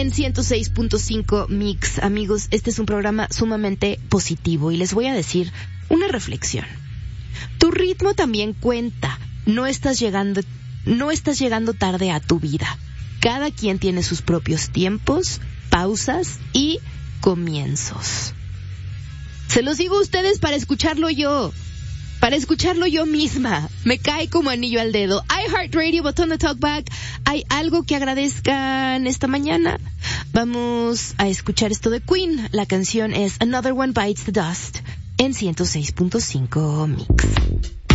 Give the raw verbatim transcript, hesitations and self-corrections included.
en ciento seis punto cinco Mix. Amigos, este es un programa sumamente positivo y les voy a decir una reflexión. Tu ritmo también cuenta. No estás llegando, no estás llegando tarde a tu vida. Cada quien tiene sus propios tiempos, pausas y comienzos. Se los digo a ustedes para escucharlo yo. Para escucharlo yo misma. Me cae como anillo al dedo. iHeartRadio, botón de talkback. ¿Hay algo que agradezcan esta mañana? Vamos a escuchar esto de Queen. La canción es Another One Bites the Dust en ciento seis punto cinco Mix.